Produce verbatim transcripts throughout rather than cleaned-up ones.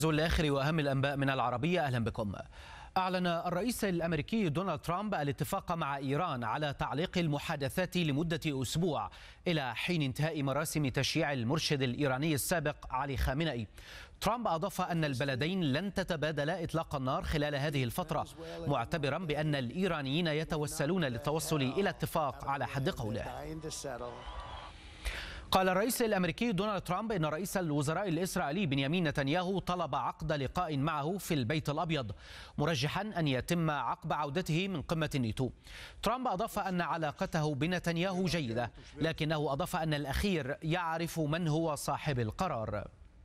الآخر وأهم الأنباء من العربية. أهلا بكم. أعلن الرئيس الأمريكي دونالد ترامب الاتفاق مع إيران على تعليق المحادثات لمدة أسبوع إلى حين انتهاء مراسم تشييع المرشد الإيراني السابق علي خامنئي. ترامب أضاف أن البلدين لن تتبادلا إطلاق النار خلال هذه الفترة، معتبرا بأن الإيرانيين يتوسلون للتوصل إلى اتفاق على حد قوله. قال الرئيس الأمريكي دونالد ترامب إن رئيس الوزراء الإسرائيلي بنيامين نتنياهو طلب عقد لقاء معه في البيت الأبيض، مرجحا أن يتم عقب عودته من قمة الناتو. ترامب أضاف أن علاقته بنتنياهو جيدة، لكنه أضاف أن الأخير يعرف من هو صاحب القرار.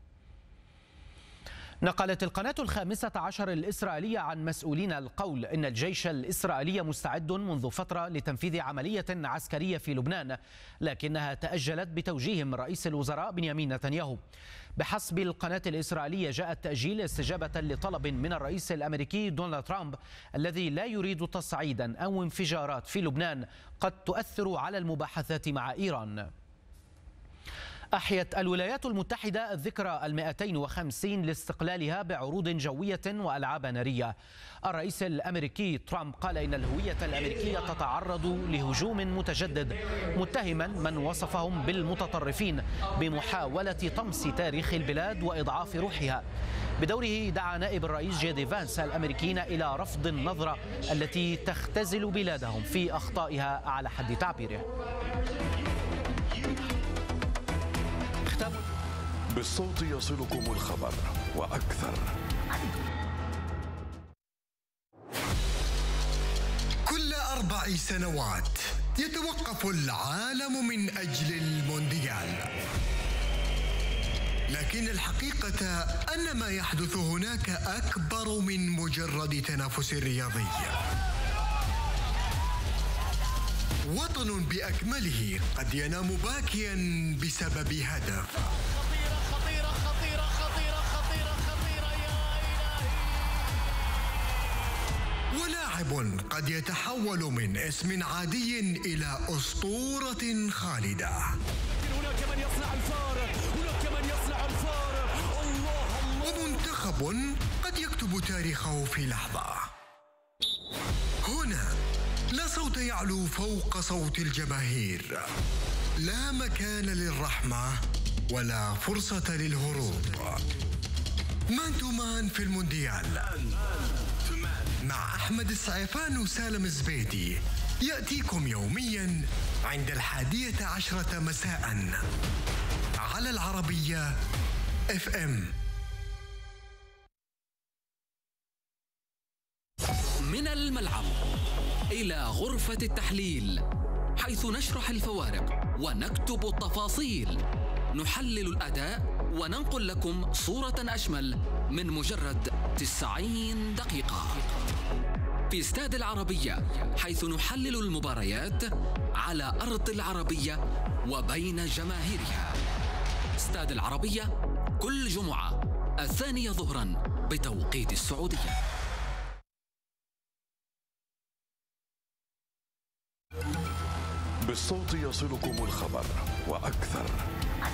نقلت القناة الخامسة عشر الإسرائيلية عن مسؤولين القول إن الجيش الإسرائيلي مستعد منذ فترة لتنفيذ عملية عسكرية في لبنان، لكنها تأجلت بتوجيه من رئيس الوزراء بنيامين نتنياهو. بحسب القناة الإسرائيلية جاء التأجيل استجابة لطلب من الرئيس الأمريكي دونالد ترامب الذي لا يريد تصعيدا أو انفجارات في لبنان قد تؤثر على المباحثات مع إيران. أحيت الولايات المتحدة الذكرى المائتين وخمسين لاستقلالها بعروض جوية وألعاب نارية. الرئيس الأمريكي ترامب قال إن الهوية الأمريكية تتعرض لهجوم متجدد، متهما من وصفهم بالمتطرفين بمحاولة طمس تاريخ البلاد وإضعاف روحها. بدوره دعا نائب الرئيس جي دي فانس الأمريكيين إلى رفض النظرة التي تختزل بلادهم في أخطائها على حد تعبيره. بالصوت يصلكم الخبر وأكثر. كل أربع سنوات يتوقف العالم من أجل المونديال، لكن الحقيقة أن ما يحدث هناك أكبر من مجرد تنافس رياضي. وطن بأكمله قد ينام باكيا بسبب هدف. خطيرة خطيرة خطيرة خطيرة خطيرة خطيرة يا إلهي. ولاعب قد يتحول من اسم عادي إلى أسطورة خالدة. هناك من يصنع الفارق، هناك من يصنع الفارق. الله الله. ومنتخب قد يكتب تاريخه في لحظة. هنا لا صوت يعلو فوق صوت الجماهير، لا مكان للرحمة ولا فرصة للهروب. مان تو مان في المونديال مع أحمد السعيفان وسالم الزبيدي يأتيكم يوميا عند الحادية عشرة مساء على العربية اف ام. من الملعب إلى غرفة التحليل، حيث نشرح الفوارق ونكتب التفاصيل، نحلل الأداء وننقل لكم صورة أشمل من مجرد تسعين دقيقة. في استاد العربية، حيث نحلل المباريات على أرض العربية وبين جماهيرها. استاد العربية كل جمعة الثانية ظهرا بتوقيت السعودية. بالصوت يصلكم الخبر وأكثر.